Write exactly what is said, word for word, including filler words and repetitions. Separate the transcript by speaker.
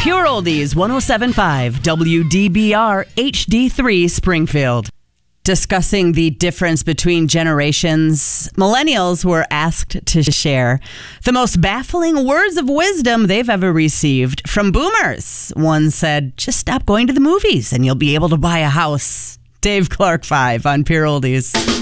Speaker 1: Pure Oldies, one oh seven point five, W D B R H D three Springfield. Discussing the difference between generations, millennials were asked to share the most baffling words of wisdom they've ever received from boomers. One said, just stop going to the movies and you'll be able to buy a house. Dave Clark five on Pure Oldies.